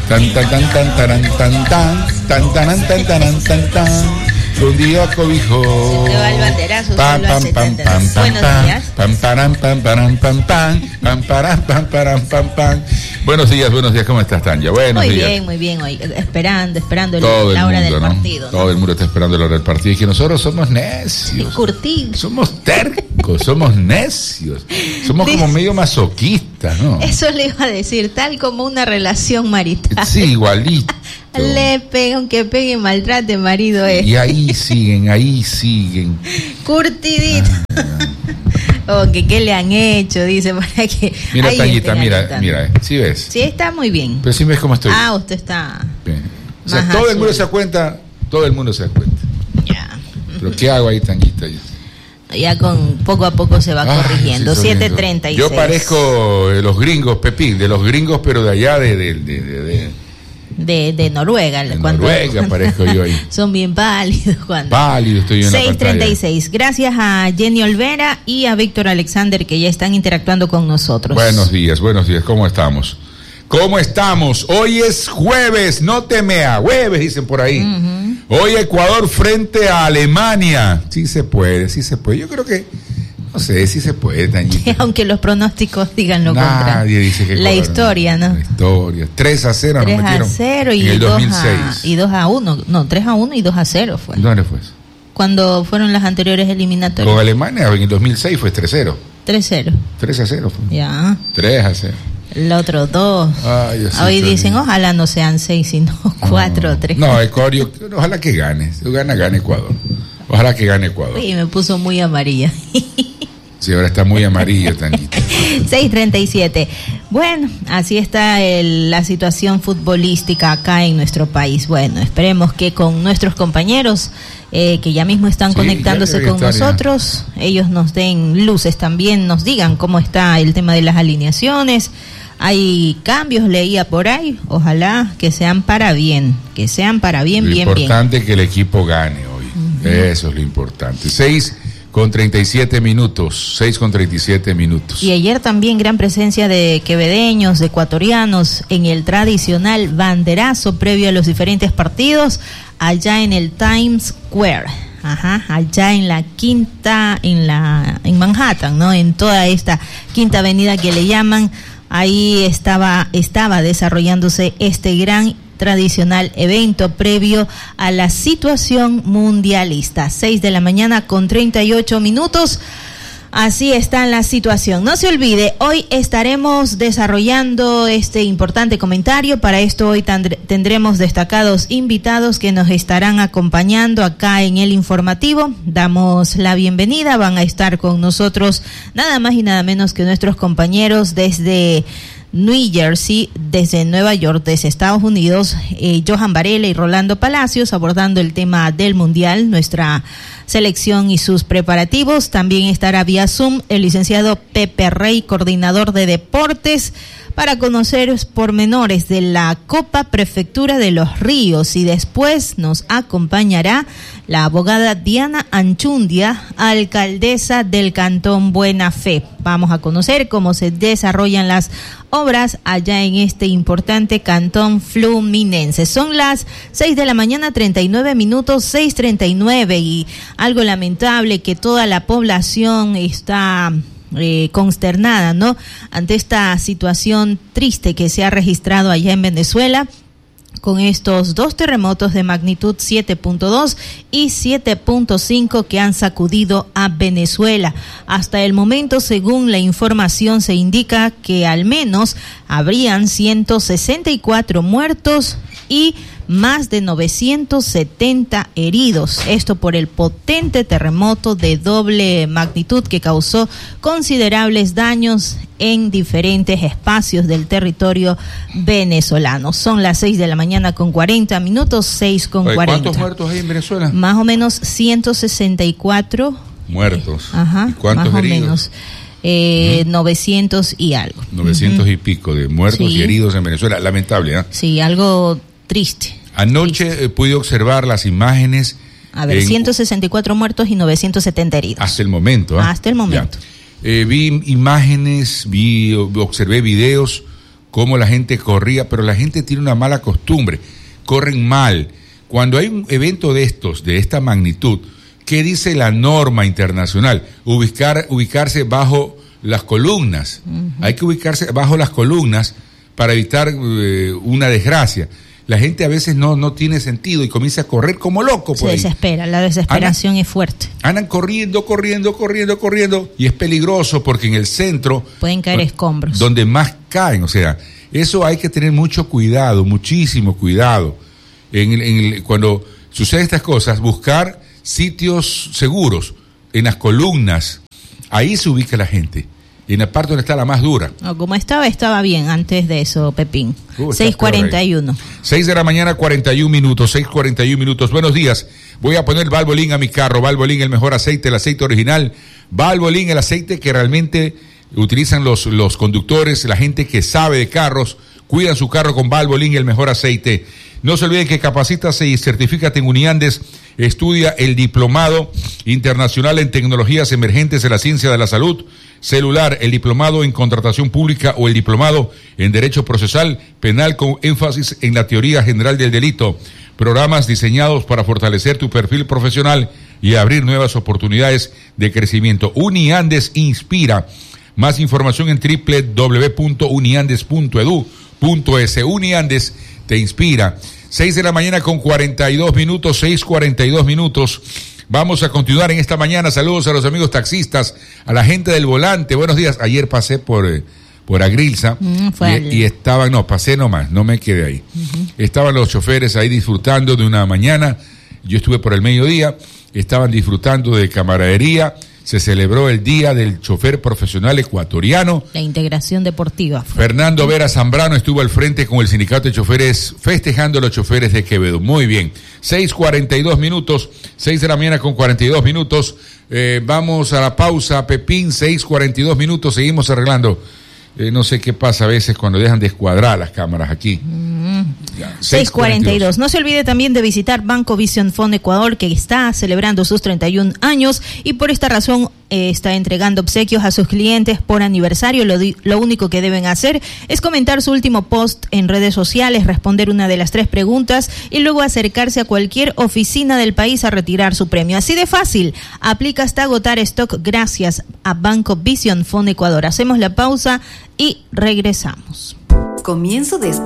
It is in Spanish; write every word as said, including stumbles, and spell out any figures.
Tan tan tan tan tan tan tan tan tan tan tan tan tan. Un día cobijó. Se te va el banderazo. Pam pam pam pam pam pam pam pam pam pam pam pam pam pam pam pam. Buenos días, buenos días, ¿cómo estás, Tanya? Buenos muy días. bien, muy bien, hoy esperando, esperando Todo la el hora mundo, del ¿no? partido. ¿no? Todo el mundo está esperando la hora del partido y que nosotros somos necios. Curtidos. Somos tercos, somos necios. Somos como medio masoquistas, ¿no? Eso le iba a decir, tal como una relación marital. Sí, igualito. Le pega, aunque pegue y maltrate, marido es. Y ahí siguen, ahí siguen. Curtidito. Ah, oh, que qué le han hecho, dice, para que... Mira, Tañita, mira, mira, ¿sí ves? Sí, está muy bien. Pero sí ves cómo estoy. Ah, usted está... Bien. O sea, todo azul. El mundo se da cuenta, todo el mundo se da cuenta. Ya. Pero ¿qué hago ahí, Tañita? Ya con poco a poco se va Ay, corrigiendo. Sí, siete treinta y seis. Yo parezco de los gringos, Pepín, de los gringos, pero de allá, de... de, de, de, de De, de Noruega. De cuando, Noruega parezco yo ahí. Son bien pálidos. Cuando... Pálido estoy yo en la pantalla. seis treinta y seis. Gracias a Jenny Olvera y a Víctor Alexander que ya están interactuando con nosotros. Buenos días, buenos días. ¿Cómo estamos? ¿Cómo estamos? Hoy es jueves, no te mea. Jueves dicen por ahí. Uh-huh. Hoy Ecuador frente a Alemania. Sí se puede, sí se puede. Yo creo que... No sé si se puede, Tañita. Aunque los pronósticos digan lo contrario. Nadie dice que La Ecuador, historia, ¿no? La historia. tres a cero nos metieron. tres a cero y en el dos dos mil seis. A, y dos a uno. No, tres a uno y dos a cero fue. ¿Dónde fue eso? Cuando fueron las anteriores eliminatorias. Con Alemania en el dos mil seis fue tres a cero. tres a cero. tres a cero fue. Ya. tres a cero. El otro dos. Ay, Hoy dicen, bien. Ojalá no sean seis, sino cuatro o tres. No, Ecuador, yo, ojalá que gane. Si gana, gane Ecuador. Ojalá que gane Ecuador. Uy, me puso muy amarilla. Sí, ahora está muy amarillo, Tanita. seis treinta y siete. Bueno, así está el, la situación futbolística acá en nuestro país. Bueno, esperemos que con nuestros compañeros eh, que ya mismo están sí, conectándose con nosotros, ya. Ellos nos den luces también, nos digan cómo está el tema de las alineaciones. Hay cambios, leía por ahí. Ojalá que sean para bien, que sean para bien, lo bien, bien. Lo importante es que el equipo gane hoy. Uh-huh. Eso es lo importante. Seis con treinta y siete minutos, seis con treinta y siete minutos. Y ayer también gran presencia de quevedeños, de ecuatorianos en el tradicional banderazo previo a los diferentes partidos allá en el Times Square. Ajá, allá en la quinta, en la en Manhattan, ¿no? En toda esta quinta avenida que le llaman, ahí estaba estaba desarrollándose este gran tradicional evento previo a la situación mundialista. seis de la mañana con treinta y ocho minutos. Así está la situación. No se olvide, hoy estaremos desarrollando este importante comentario. Para esto hoy tendremos destacados invitados que nos estarán acompañando acá en el informativo. Damos la bienvenida, van a estar con nosotros nada más y nada menos que nuestros compañeros desde New Jersey, desde Nueva York, desde Estados Unidos, eh, Johan Varela y Rolando Palacios, abordando el tema del Mundial, nuestra selección y sus preparativos. También estará vía Zoom el licenciado Pepe Rey, coordinador de deportes, para conocer pormenores de la Copa Prefectura de los Ríos. Y después nos acompañará la abogada Diana Anchundia, alcaldesa del Cantón Buena Fe. Vamos a conocer cómo se desarrollan las obras allá en este importante cantón fluminense. Son las seis de la mañana, treinta y nueve minutos, seis treinta y nueve, y algo lamentable que toda la población está Eh, consternada, ¿no? Ante esta situación triste que se ha registrado allá en Venezuela, con estos dos terremotos de magnitud siete punto dos y siete punto cinco que han sacudido a Venezuela. Hasta el momento, según la información, se indica que al menos habrían ciento sesenta y cuatro muertos y más de novecientos setenta heridos. Esto por el potente terremoto de doble magnitud que causó considerables daños en diferentes espacios del territorio venezolano. Son las seis de la mañana con cuarenta minutos, seis con cuarenta. ¿Cuántos muertos hay en Venezuela? Más o menos ciento sesenta y cuatro muertos. Eh, ajá, ¿Y cuántos más heridos? O menos. Eh, ¿Mm? novecientos y algo. novecientos uh-huh. y pico de muertos sí. y heridos en Venezuela. Lamentable, ¿eh? Sí, algo triste. Anoche triste. Eh, pude observar las imágenes. A ver, en, ciento sesenta y cuatro muertos y novecientos setenta heridos. Hasta el momento. ¿eh? Hasta el momento. Eh, vi imágenes, vi, observé videos cómo la gente corría, pero la gente tiene una mala costumbre, corren mal. Cuando hay un evento de estos, de esta magnitud, ¿qué dice la norma internacional? Ubicar, ubicarse bajo las columnas. Uh-huh. Hay que ubicarse bajo las columnas para evitar eh, una desgracia. La gente a veces no, no tiene sentido y comienza a correr como loco por Se ahí. desespera, la desesperación andan, es fuerte. Andan corriendo, corriendo, corriendo, corriendo, y es peligroso porque en el centro pueden caer escombros. Donde más caen, o sea, eso hay que tener mucho cuidado, muchísimo cuidado. En, en el, cuando suceden estas cosas, buscar sitios seguros, en las columnas, ahí se ubica la gente. Y en la parte donde está la más dura. No, como estaba, estaba bien antes de eso, Pepín. Uh, seis cuarenta y uno. seis de la mañana, cuarenta y un minutos. seis cuarenta y un minutos. Buenos días. Voy a poner Valvoline a mi carro. Valvoline, el mejor aceite, el aceite original. Valvoline, el aceite que realmente utilizan los, los conductores, la gente que sabe de carros. Cuidan su carro con Valvoline, el mejor aceite. No se olviden que capacítase y certifícate en Uniandes. Estudia el diplomado internacional en tecnologías emergentes de la ciencia de la salud celular, el diplomado en contratación pública o el diplomado en derecho procesal penal con énfasis en la teoría general del delito. Programas diseñados para fortalecer tu perfil profesional y abrir nuevas oportunidades de crecimiento. Uniandes inspira. Más información en doble u doble u doble u punto uniandes punto edu punto es. Uniandes te inspira. seis de la mañana con cuarenta y dos minutos, seis cuarenta y dos minutos. Vamos a continuar en esta mañana. Saludos a los amigos taxistas, a la gente del volante. Buenos días. Ayer pasé por, eh, por Agrilza mm, y, y estaban, no, pasé nomás, no me quedé ahí. Uh-huh. Estaban los choferes ahí disfrutando de una mañana. Yo estuve por el mediodía, estaban disfrutando de camaradería. Se celebró el Día del Chofer Profesional Ecuatoriano. La integración deportiva. Fernando Vera Zambrano estuvo al frente con el sindicato de choferes, festejando a los choferes de Quevedo. Muy bien. seis cuarenta y dos minutos, seis de la mañana con cuarenta y dos minutos. Eh, vamos a la pausa, Pepín, seis cuarenta y dos minutos, seguimos arreglando. Eh, no sé qué pasa a veces cuando dejan de escuadrar las cámaras aquí. Mm. seis cuarenta y dos. No se olvide también de visitar Banco Vision Fund Ecuador, que está celebrando sus treinta y un años y por esta razón eh, está entregando obsequios a sus clientes por aniversario. Lo, di- lo único que deben hacer es comentar su último post en redes sociales, responder una de las tres preguntas y luego acercarse a cualquier oficina del país a retirar su premio. Así de fácil. Aplica hasta agotar stock gracias a Banco Vision Fund Ecuador. Hacemos la pausa y regresamos. Comienzo de este